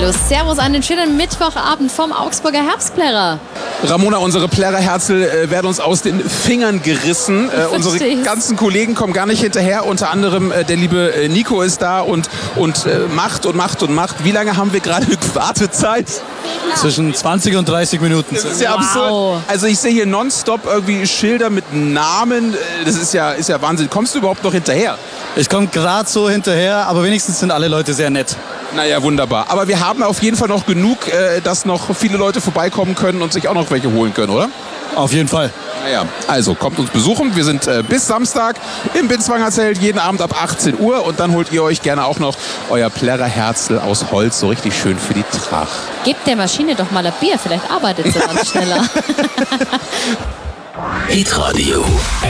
Hallo, servus an den schönen Mittwochabend vom Augsburger Herbstplärrer. Ramona, unsere Plärrerherzl werden uns aus den Fingern gerissen. Unsere ganzen Kollegen kommen gar nicht hinterher. Unter anderem der liebe Nico ist da und macht. Wie lange haben wir gerade Wartezeit? Zwischen 20 und 30 Minuten. Das ist ja absurd. Also ich sehe hier nonstop irgendwie Schilder mit Namen. Das ist ja Wahnsinn. Kommst du überhaupt noch hinterher? Ich komme gerade so hinterher, aber wenigstens sind alle Leute sehr nett. Naja, wunderbar. Aber wir haben auf jeden Fall noch genug, dass noch viele Leute vorbeikommen können und sich auch noch welche holen können, oder? Auf jeden Fall. Naja, also kommt uns besuchen. Wir sind bis Samstag im Binswanger Zelt, jeden Abend ab 18 Uhr. Und dann holt ihr euch gerne auch noch euer Plärrerherzl aus Holz, so richtig schön für die Tracht. Gebt der Maschine doch mal ein Bier, vielleicht arbeitet sie dann schneller. Hitradio